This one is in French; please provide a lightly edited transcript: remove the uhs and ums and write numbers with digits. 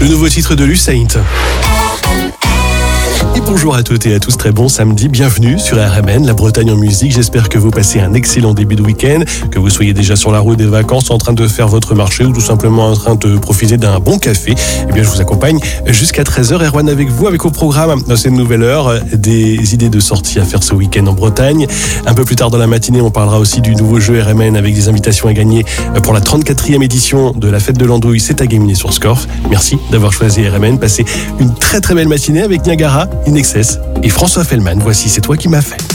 Le nouveau titre de Lusaint. Et bonjour à toutes et à tous, très bon samedi, bienvenue sur RMN, la Bretagne en musique. J'espère que vous passez un excellent début de week-end, que vous soyez déjà sur la route des vacances, en train de faire votre marché ou tout simplement en train de profiter d'un bon café. Eh bien, je vous accompagne jusqu'à 13h. Erwan avec vous, avec au programme dans cette nouvelle heure, des idées de sortie à faire ce week-end en Bretagne. Un peu plus tard dans la matinée, on parlera aussi du nouveau jeu RMN avec des invitations à gagner pour la 34e édition de la fête de l'Andouille. C'est à gagner sur Scorf. Merci d'avoir choisi RMN. Passez une très très belle matinée avec Niagara, In Excess et François Fellman. Voici C'est toi qui m'as fait.